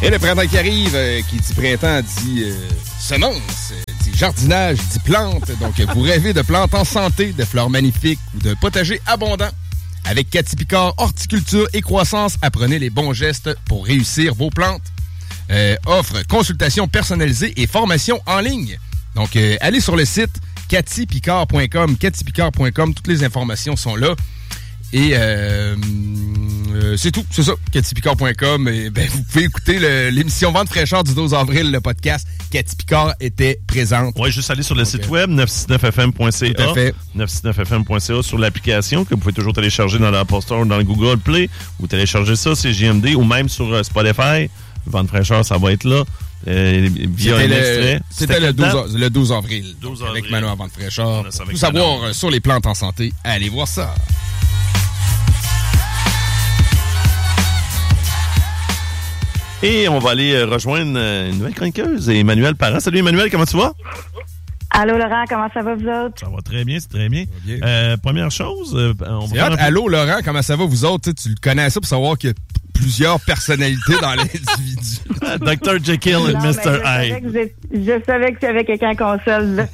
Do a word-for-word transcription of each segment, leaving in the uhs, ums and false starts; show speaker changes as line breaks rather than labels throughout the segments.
Et le printemps qui arrive, euh, qui dit printemps, dit euh, semence, euh, dit jardinage, dit plantes. Donc, vous rêvez de plantes en santé, de fleurs magnifiques ou de potagers abondants. Avec Cathy Picard, horticulture et croissance, apprenez les bons gestes pour réussir vos plantes. Euh, offre consultation personnalisée et formation en ligne. Donc, euh, allez sur le site cathy picard point com, cathy picard point com, toutes les informations sont là. Et euh, euh, c'est tout, c'est ça, cathy picard point com. Et ben, vous pouvez écouter le, l'émission Vente fraîcheur du douze avril, le podcast. Cathy Picard était présente.
Oui, juste aller sur le Donc, site web neuf cent soixante-neuf F M point C A.
Tout à fait.
neuf cent soixante-neuf F M point C A sur l'application que vous pouvez toujours télécharger dans l'Apple Store ou dans le Google Play. Ou télécharger ça, c'est J M D, ou même sur uh, Spotify. Vente fraîcheur, ça va être là. Euh, via
c'était
un
le,
extrait.
C'était, c'était le, douze, le douze avril.
douze
donc,
avril.
Avec Manon à Vente fraîcheur. Tout
savoir
Manon. Sur les plantes en santé, allez voir ça.
Et on va aller rejoindre une nouvelle chroniqueuse, Emmanuel Parent. Salut Emmanuel, comment tu vas?
Allô Laurent, comment ça va vous autres?
Ça va très bien, c'est très bien. bien. Euh, première chose, euh, on
c'est
va
hot.
faire un
Allô Laurent, comment ça va vous autres? Tu le connais ça pour savoir qu'il y a plusieurs personnalités dans l'individu.
docteur Jekyll et mister Hyde.
Je savais qu'il y avait quelqu'un en console.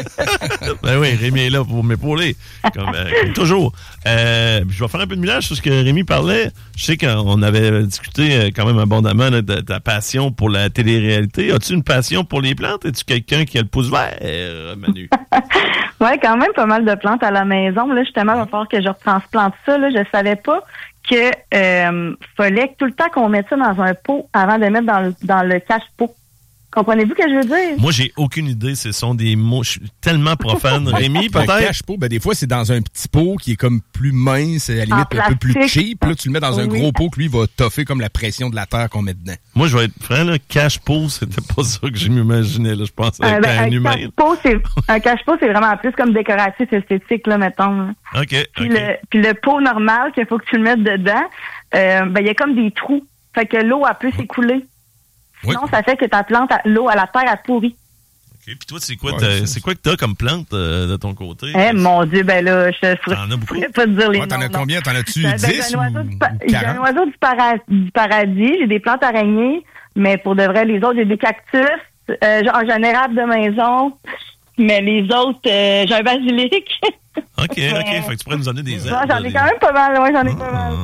Ben oui, Rémi est là pour m'épauler, comme, euh, comme toujours. Euh, je vais faire un peu de millage sur ce que Rémi parlait. Je sais qu'on avait discuté quand même abondamment là, de ta passion pour la télé-réalité. As-tu une passion pour les plantes? Es-tu quelqu'un qui a le pouce vert, Manu?
Oui, quand même pas mal de plantes à la maison. Là, justement, il va falloir que je retransplante ça. Là. Je savais pas que euh, fallait tout le temps qu'on mette ça dans un pot avant de mettre dans le, dans le cache-pot. Comprenez-vous ce que je veux dire?
Moi, j'ai aucune idée. Ce sont des mots. Je suis tellement profane. Rémi, peut-être?
Un cache-pot, ben, des fois, c'est dans un petit pot qui est comme plus mince, à la limite un peu plus cheap. Là, tu le mets dans un oui. gros pot que lui va toffer comme la pression de la terre qu'on met dedans.
Moi, je vais être franc, là. Cache-pot, c'était pas ça que je m'imaginais, là. Je pensais
euh, ben,
un, un humain.
Cache-pot, c'est, un cache-pot, c'est vraiment plus comme décoratif esthétique, là, mettons. Là.
OK.
Puis,
okay.
Le, puis le pot normal qu'il faut que tu le mettes dedans, euh, ben, il y a comme des trous. Fait que l'eau, elle peut s'écouler. Sinon, oui. ça fait que ta plante, l'eau à la terre, elle pourrit.
OK. Puis toi, c'est quoi, ouais, c'est quoi que t'as comme plante euh, de ton côté?
Eh, mon Dieu, ben là, je ne pourrais pas te dire les
ouais,
noms.
T'en as combien? T'en as-tu
ben,
dix
ben,
ou,
du,
ou
J'ai un oiseau du, para, du paradis, j'ai des plantes araignées, mais pour de vrai, les autres, j'ai des cactus, euh, j'ai un érable de maison, mais les autres, euh, j'ai un basilic.
OK, OK. Fait que tu pourrais nous donner des
arbres. J'en ai quand même pas mal, ouais, j'en ai
ah,
pas mal.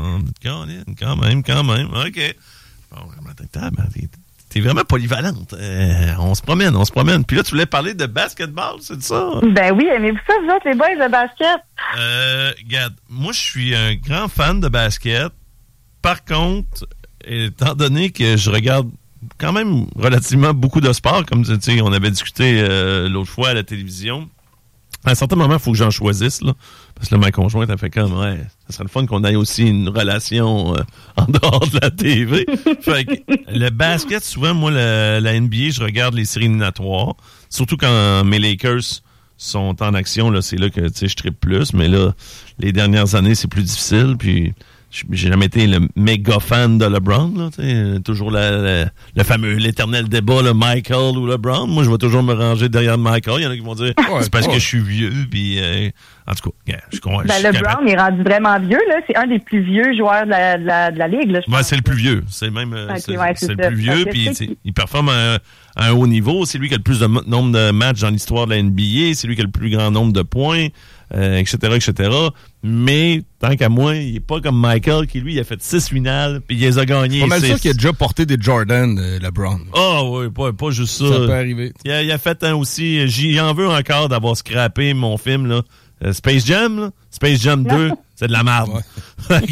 Quand même, quand même. OK. Bon, vraiment, t'es, t'es vraiment polyvalente. Euh, on se promène, on se promène. Puis là, tu voulais parler de basketball, c'est ça?
Ben oui, aimez-vous ça, vous autres, les boys de basket?
Euh, regarde, moi, je suis un grand fan de basket. Par contre, étant donné que je regarde quand même relativement beaucoup de sports, comme tu sais, on avait discuté euh, l'autre fois à la télévision, à un certain moment, il faut que j'en choisisse, là. Parce que là, ma conjointe, elle fait comme, ouais, ça serait le fun qu'on ait aussi une relation euh, en dehors de la T V. Fait que le basket, souvent, moi, la, la N B A, je regarde les séries éliminatoires. Surtout quand mes Lakers sont en action, là, c'est là que, tu sais, je trippe plus. Mais là, les dernières années, c'est plus difficile. Puis, j'ai jamais été le méga fan de LeBron, là, tu sais, toujours la, la, le fameux, l'éternel débat, le Michael ou LeBron. Moi, je vais toujours me ranger derrière Michael. Il y en a qui vont dire, ouais, c'est parce ouais. que je suis vieux, puis euh, en tout cas, yeah, je comprends.
Ben, LeBron est rendu vraiment vieux, là. C'est un des plus vieux joueurs de la, de la, de la ligue, là.
Je ouais, pense. C'est le plus vieux. C'est même, okay, c'est,
ouais,
c'est,
c'est
le plus vieux, puis il performe à, à un haut niveau. C'est lui qui a le plus de nombre de matchs dans l'histoire de la N B A. C'est lui qui a le plus grand nombre de points. Euh, et cetera, et cetera. Mais, tant qu'à moi, il n'est pas comme Michael, qui, lui, il a fait six finales, puis il les a gagnés.
Pas mal sûr qu'il a déjà porté des Jordan, euh, LeBron.
Ah oh, oui, pas, pas juste ça.
Ça peut arriver.
Il a, il a fait un aussi... J'en veux encore d'avoir scrappé mon film, là. Euh, Space Jam, là. Space Jam deux, c'est de la merde. Ouais.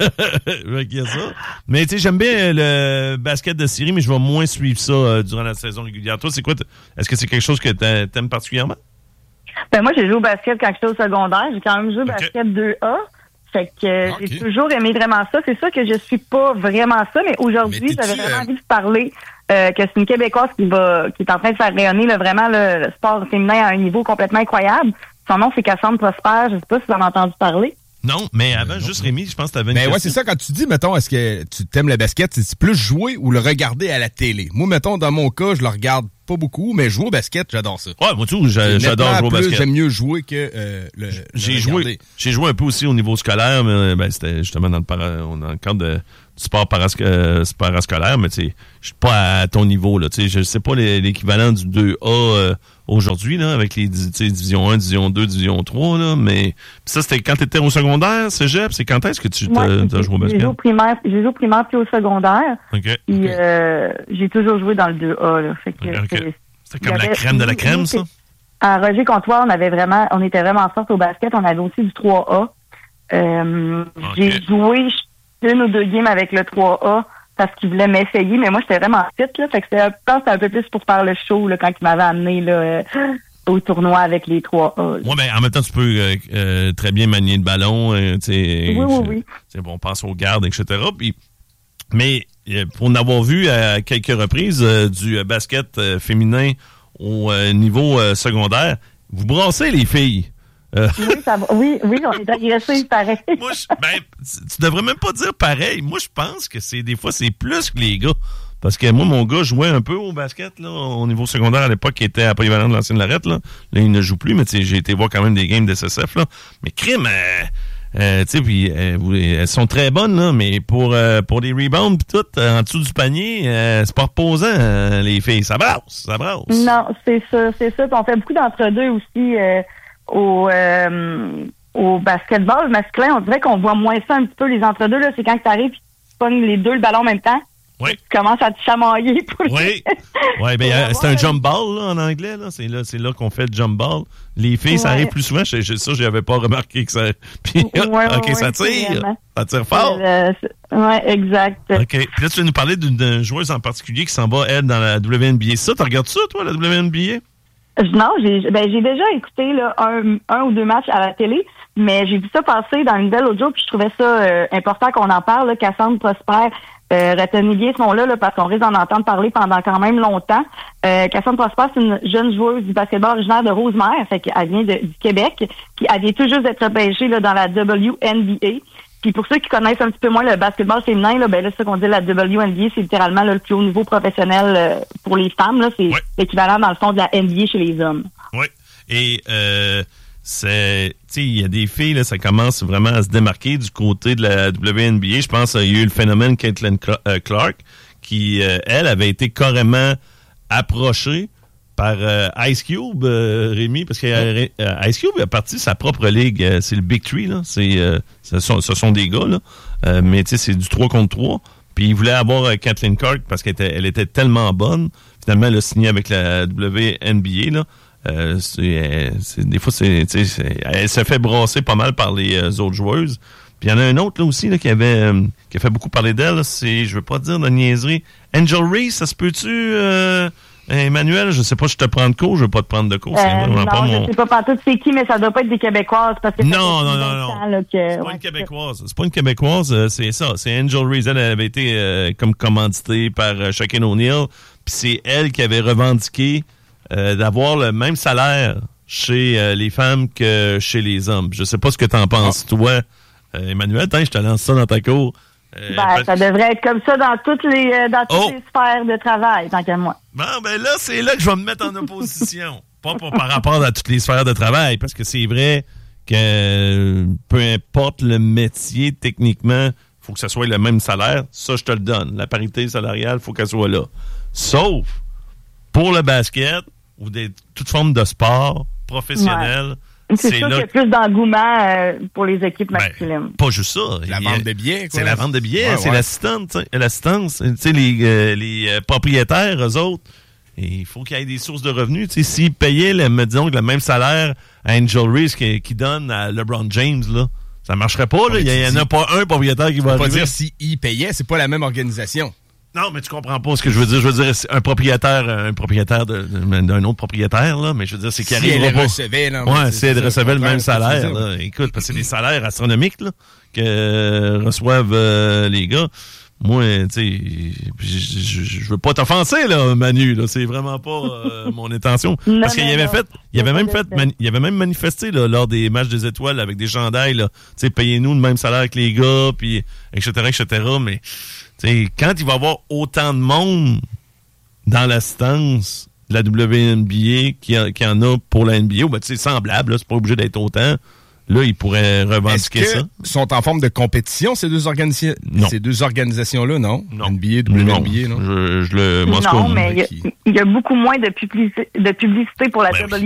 Il y a ça. Mais, tu sais, j'aime bien le basket de série, mais je vais moins suivre ça euh, durant la saison régulière. Toi, c'est quoi? Est-ce que c'est quelque chose que t'aimes particulièrement?
Ben moi, j'ai joué au basket quand j'étais au secondaire. J'ai quand même joué au okay. basket deux A. Fait que okay. j'ai toujours aimé vraiment ça. C'est sûr que je suis pas vraiment ça, mais aujourd'hui, mais j'avais vraiment euh... envie de parler euh, que c'est une Québécoise qui va qui est en train de faire rayonner là, vraiment le, le sport féminin à un niveau complètement incroyable. Son nom, c'est Cassandre Prosper. Je sais pas si vous en avez entendu parler.
Non, mais avant, euh, juste Rémi, je pense que tu avais une
ben
question.
Ouais, c'est ça, quand tu dis, mettons, est-ce que tu t'aimes le basket, c'est plus jouer ou le regarder à la télé? Moi, mettons, dans mon cas, je le regarde pas beaucoup, mais jouer au basket, j'adore ça.
Ouais, moi tout, j'adore jouer au basket.
J'aime mieux jouer que euh, le,
j'ai
le
joué, j'ai joué un peu aussi au niveau scolaire, mais ben, c'était justement dans le, para, dans le cadre de, sport parasc- euh, parascolaire, mais tu sais, je suis pas à ton niveau, là. Tu sais, je sais pas les, l'équivalent du deux A euh, aujourd'hui, là, avec les division un, division deux, division trois, là, mais ça, c'était quand tu étais au secondaire, cégep, c'est quand est-ce que tu
ouais,
as joué au basket?
J'ai joué au primaire, j'ai joué au primaire puis au secondaire.
OK.
Puis
okay.
Euh, j'ai toujours joué dans le deux A, là. Fait que,
okay, okay.
c'est,
c'était comme la crème de la crème, ça?
À Roger Comtois, on avait vraiment, on était vraiment forte au basket. On avait aussi du trois A. Euh, okay. J'ai joué une ou deux games avec le trois A parce qu'il voulait m'essayer, mais moi, j'étais vraiment fit, là. Fait que c'était, je pense que c'était un peu plus pour faire le show, là, quand il m'avait amené, là, euh, au tournoi avec les trois A.
Oui, mais en même temps, tu peux euh, euh, très bien manier le ballon. Euh,
oui, oui, oui.
C'est bon, on passe aux gardes, et cetera. Puis, mais pour en avoir vu à quelques reprises euh, du basket euh, féminin au euh, niveau euh, secondaire, vous brassez les filles.
Euh... Oui, ça va. oui, oui, on est agressés pareil.
Moi, je, ben, tu devrais même pas dire pareil. Moi, je pense que c'est des fois, c'est plus que les gars. Parce que moi, mon gars jouait un peu au basket là, au niveau secondaire à l'époque, qui était à Polyvalent de l'ancienne Larette. Là. là, il ne joue plus, mais j'ai été voir quand même des games de S S F. Là. Mais crime, euh, euh, tu sais, puis euh, elles sont très bonnes, là, mais pour euh, pour les rebounds pis tout, euh, en dessous du panier, euh, c'est pas reposant, euh, les filles. Ça brasse, ça brasse.
Non, c'est ça, c'est ça. Puis on fait beaucoup d'entre-deux aussi euh, au euh, au basketball masculin. On dirait qu'on voit moins ça un petit peu, les entre-deux. Là, c'est quand tu arrives et tu pognes les deux le ballon en même temps.
Oui.
Tu commences à te chamailler pour
Oui. Oui, ben euh, c'est un jump ball là, en anglais. Là. C'est là, c'est là qu'on fait le jump ball. Les filles, ouais. Ça arrive plus souvent. Je, je, ça, j'avais pas remarqué que ça. Puis, ouais, OK, ouais, ça tire. Ça tire fort.
Euh, oui, exact.
OK. Puis là, tu vas nous parler d'une, d'une joueuse en particulier qui s'en va, elle, dans la W N B A. Ça, tu regardes ça, toi, la W N B A?
Non, j'ai, ben, j'ai déjà écouté là, un, un ou deux matchs à la télé, mais j'ai vu ça passer dans une belle autre jour, puis je trouvais ça euh, important qu'on en parle. Là, Cassandre Prosper, euh, Ratoniguier sont là, là parce qu'on risque d'en entendre parler pendant quand même longtemps. Euh, Cassandre Prosper, c'est une jeune joueuse du basketball originaire de Rosemère, fait qu'elle vient de, du Québec, puis elle vient tout juste d'être repêchée là, dans la W N B A. Puis pour ceux qui connaissent un petit peu moins le basketball féminin, là, ben là, c'est ça qu'on dit, la W N B A, c'est littéralement là, le plus haut niveau professionnel euh, pour les femmes. Là, c'est ouais. l'équivalent, dans le fond, de la N B A chez les hommes.
Oui. Et euh, c'est, tu sais, il y a des filles, là, ça commence vraiment à se démarquer du côté de la W N B A. Je pense qu'il y a eu le phénomène Caitlin Clark, qui, euh, elle, avait été carrément approchée par euh, Ice Cube, euh, Rémi, parce que euh, Ice Cube a parti sa propre ligue. Euh, c'est le Big Three, là. C'est, euh, ce, sont, ce sont des gars, là. Euh, mais tu sais, c'est du trois contre trois. Puis il voulait avoir euh, Caitlin Clark parce qu'elle était, elle était tellement bonne. Finalement, elle a signé avec la W N B A, là. Euh, c'est, c'est, des fois, c'est, c'est, elle se fait brasser pas mal par les euh, autres joueuses. Puis il y en a un autre là aussi là, qui avait euh, qui a fait beaucoup parler d'elle. Là, c'est, je veux pas dire de niaiserie, Angel Reese, ça se peut-tu, euh, Emmanuel? Je sais pas, je te prends de cours, je veux pas te prendre de cours.
Euh,
c'est vraiment
non,
pas mon...
je sais pas partout c'est qui, mais ça doit pas être des Québécoises parce que
non, non, non, non.
Là, que...
c'est pas
ouais,
une Québécoise. C'est pas une Québécoise, c'est ça. C'est Angel Reese. Elle avait été euh, comme commanditée par euh, Shaquille O'Neal. Puis c'est elle qui avait revendiqué euh, d'avoir le même salaire chez euh, les femmes que chez les hommes. Je sais pas ce que t'en penses, ah. toi, euh, Emmanuel. Tiens, je te lance ça dans ta cour.
Euh, ben, ça devrait être comme ça dans toutes les euh, dans toutes oh. les sphères de travail, tant qu'à moi.
Bon, ben là, c'est là que je vais me mettre en opposition. Pas pour, par rapport à toutes les sphères de travail, parce que c'est vrai que peu importe le métier, techniquement, il faut que ça soit le même salaire. Ça, je te le donne. La parité salariale, il faut qu'elle soit là. Sauf pour le basket ou des, toute forme de sport professionnel.
Ouais. C'est, c'est sûr là... qu'il y a plus d'engouement euh, pour les équipes masculines.
Ben, pas juste ça.
La vente de billets, quoi.
C'est la vente de billets, ouais, c'est
ouais.
l'assistante, l'assistance. Tu sais, les, euh, les euh, propriétaires, eux autres, il faut qu'il y ait des sources de revenus. Tu sais, s'ils payaient, le, disons, le même salaire à Angel Reese qui, qui donne à LeBron James, là, ça marcherait pas. Là. Il n'y en dis... a pas un propriétaire qui va arriver.
Pas dire s'ils payaient, c'est pas la même organisation.
Non, mais tu comprends pas ce que je veux dire. Je veux dire, c'est un propriétaire, un propriétaire de, de, d'un autre propriétaire, là, mais je veux dire, c'est qu'il
si
arrive
pas. Recevait, non,
ouais, si elle recevait le même salaire, là. Écoute, parce que c'est des salaires astronomiques, là, que euh, reçoivent euh, les gars. Moi, tu sais, je, je, je veux pas t'offenser, là, Manu, là. C'est vraiment pas euh, mon intention. Non, parce qu'il y avait non. fait, il y avait même fait, mani- il y avait même manifesté, là, lors des matchs des étoiles avec des chandails, là. Tu sais, payez-nous le même salaire que les gars, puis, et cetera, et cetera, mais, t'sais, quand il va y avoir autant de monde dans l'assistance de la W N B A qu'il y, a, qu'il y en a pour la N B A, ben, c'est semblable, là, c'est pas obligé d'être autant. là, ils pourraient revendiquer
Est-ce que
ça.
sont en forme de compétition, ces deux, organisa- ces deux organisations-là, non?
Non.
N B A, W N B A, non?
Je, je le
Non, mais il y, a, il y a beaucoup moins de publicité, de publicité pour la
ben
W N B A.